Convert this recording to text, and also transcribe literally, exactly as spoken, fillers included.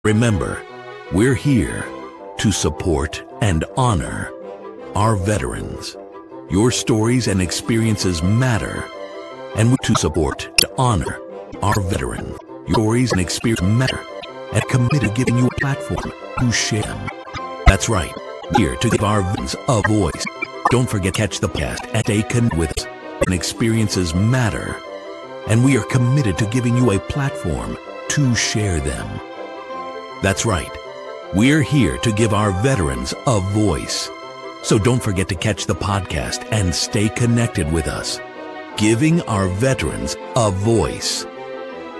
Remember, we're here to support and honor our veterans. Your stories and experiences matter, and we to support and honor our veterans. Your stories and experiences matter, and committed to giving you a platform to share them. That's right, here to give our veterans a voice. Don't forget to catch the podcast and stay connected with us. And experiences matter, and we are committed to giving you a platform to share them. That's right, we're here to give our veterans a voice. So don't forget to catch the podcast and stay connected with us. Giving our veterans a voice.